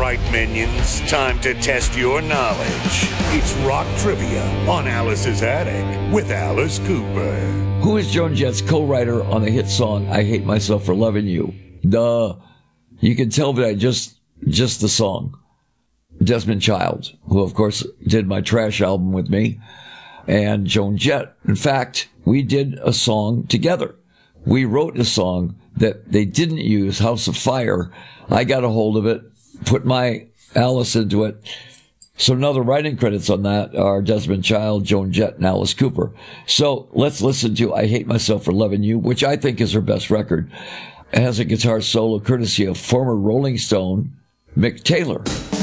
right, minions. Time to test your knowledge. It's Rock Trivia on Alice's Attic with Alice Cooper. Who is Joan Jett's co-writer on the hit song I Hate Myself for Loving You? Duh. You can tell that just the song. Desmond Child, who of course did my Trash album with me, and Joan Jett. In fact, we did a song together. We wrote a song that they didn't use, House of Fire. I got a hold of it, put my Alice into it. So now the writing credits on that are Desmond Child, Joan Jett, and Alice Cooper. So let's listen to I Hate Myself for Loving You, which I think is her best record. It has a guitar solo courtesy of former Rolling Stone Mick Taylor.